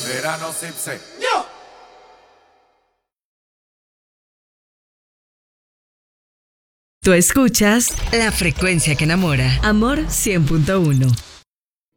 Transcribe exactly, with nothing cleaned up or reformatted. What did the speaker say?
Verano Sipse. Tú escuchas La Frecuencia que Enamora. Amor cien punto uno.